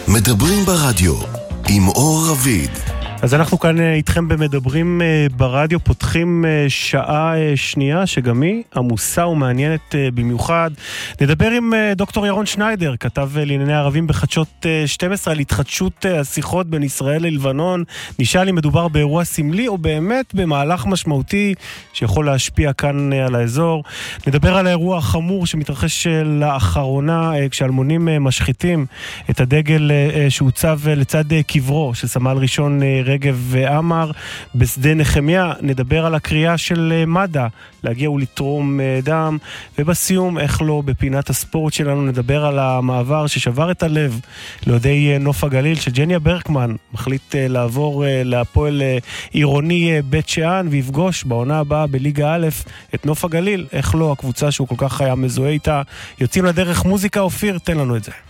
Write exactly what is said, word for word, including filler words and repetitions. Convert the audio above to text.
מדברים ברדיו עם אור רביד. אז אנחנו כאן איתכם במדברים ברדיו, פותחים שעה שנייה שגם היא עמוסה ומעניינת במיוחד. נדבר עם דוקטור ירון שניידר, כתב לענייני ערבים בחדשות שתים עשרה על התחדשות השיחות בין ישראל ללבנון. נשאל אם מדובר באירוע סמלי או באמת במהלך משמעותי שיכול להשפיע כאן על האזור. נדבר על האירוע החמור שמתרחש לאחרונה כשאלמונים משחיתים את הדגל שהוצב לצד קברו של סמל ראשון רגב ואמר בשדה נחמיה. נדבר על הקריאה של מד"א להגיע ולתרום דם, ובסיום, איך לא, בפינת הספורט שלנו נדבר על המעבר ששבר את הלב לידי נוף הגליל, שג'ניה ברקמן מחליט לעבור להפועל עירוני בית שאן ויפגוש בעונה הבאה בליגה א' את נוף הגליל. איך לא, הקבוצה שהוא כל כך היה מזוהה איתה. יוצאים לדרך. מוזיקה, אופיר, תן לנו את זה.